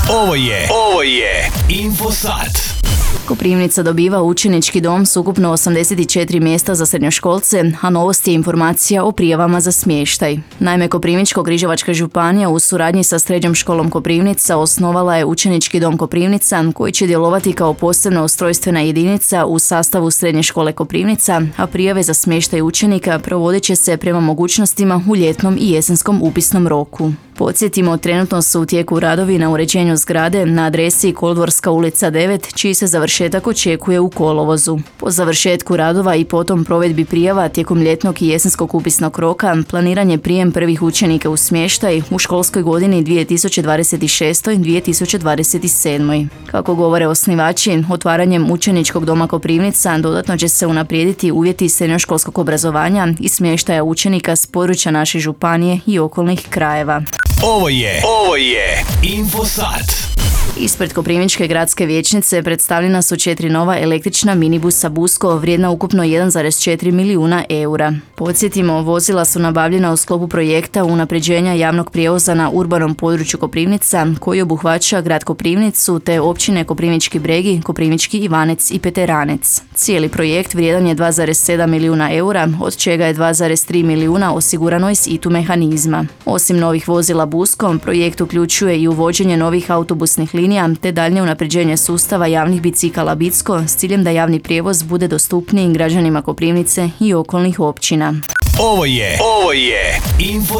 Ovo je Infosat. Koprivnica dobiva učenički dom s ukupno 84 mjesta za srednjoškolce, a novost je informacija o prijavama za smještaj. Naime, Koprivničko-križevačka županija u suradnji sa Srednjom školom Koprivnica osnovala je učenički dom Koprivnica koji će djelovati kao posebna ustrojstvena jedinica u sastavu Srednje škole Koprivnica, a prijave za smještaj učenika provodit će se prema mogućnostima u ljetnom i jesenskom upisnom roku. Podsjetimo, trenutno su u tijeku radovi na uređenju zgrade na adresi Kolodvorska ulica 9, čiji se završetak očekuje u kolovozu. Po završetku radova i potom provedbi prijava tijekom ljetnog i jesenskog upisnog roka planiran je prijem prvih učenika u smještaj u školskoj godini 2026-2027. Kako govore osnivači, otvaranjem učeničkog doma Koprivnica dodatno će se unaprijediti uvjeti srednjoškolskog obrazovanja i smještaja učenika s područja naše županije i okolnih krajeva. Ovo je Infosat. Ispred Koprivničke gradske vijećnice predstavljena su 4 nova električna minibusa Busko vrijedna ukupno 1,4 milijuna eura. Podsjetimo, vozila su nabavljena u sklopu projekta unapređenja javnog prijevoza na urbanom području Koprivnica, koji obuhvaća grad Koprivnicu te općine Koprivnički Bregi, Koprivnički Ivanec i Peteranec. Cijeli projekt vrijedan je 2,7 milijuna eura, od čega je 2,3 milijuna osigurano iz ITU mehanizma. Osim novih vozila Busko, projekt uključuje i uvođenje novih autobusnih linija te daljnje unapređenje sustava javnih bicikala Bicko s ciljem da javni prijevoz bude dostupniji građanima Koprivnice i okolnih općina. Ovo je Infosat.